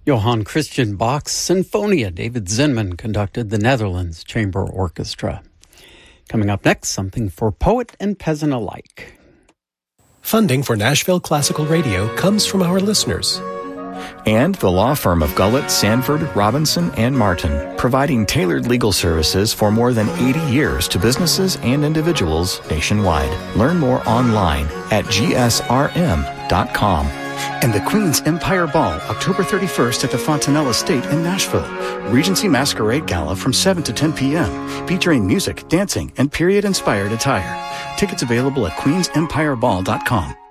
Johann Christian Bach's Sinfonia. David Zinman conducted the Netherlands Chamber Orchestra. Coming up next, something for poet and peasant alike. Funding for Nashville Classical Radio comes from our listeners. And the law firm of Gullett, Sanford, Robinson, and Martin, providing tailored legal services for more than 80 years to businesses and individuals nationwide. Learn more online at gsrm.com. And the Queen's Empire Ball, October 31st at the Fontanelle Estate in Nashville. Regency Masquerade Gala from 7 to 10 p.m., featuring music, dancing, and period-inspired attire. Tickets available at queensempireball.com.